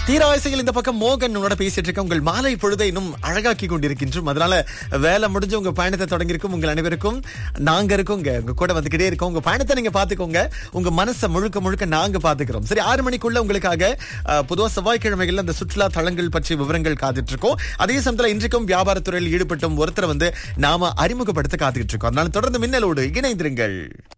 தீராவசைகள் இந்த பக்கம் மோகன் உங்களோட பேசிட்டு இருக்க. உங்கள் மாலை பொழுதை இன்னும் அழகாக்கி கொண்டிருக்கின்றோம். அதனால வேலை முடிஞ்சு உங்க பயணத்தை தொடங்கியிருக்கும் உங்கள் அனைவருக்கும் நாங்க இருக்கோம், உங்க கூட வந்துகிட்டே இருக்கோம். உங்க பயணத்தை நீங்க பாத்துக்கோங்க, உங்க மனசை முழுக்க முழுக்க நாங்க பாத்துக்கிறோம். சரி, 6 மணிக்குள்ள உங்களுக்காக பொதுவா செவ்வாய்க்கிழமைகள்ல அந்த சுற்றுலா தலங்கள் பற்றிய விவரங்கள் காத்துட்டு இருக்கோம். அதே சமயத்துல இன்றைக்கும் வியாபாரத்துறையில் ஈடுபட்டும் ஒருத்தரை நாம அறிமுகப்படுத்த காத்துக்கிட்டு இருக்கோம். அதனால தொடர்ந்து மின்னலோடு இணைந்திருங்கள்.